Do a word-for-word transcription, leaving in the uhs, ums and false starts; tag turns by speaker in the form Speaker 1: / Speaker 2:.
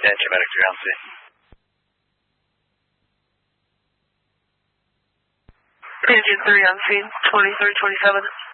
Speaker 1: Engine medic three on scene.
Speaker 2: Engine three on scene, twenty-three twenty-seven.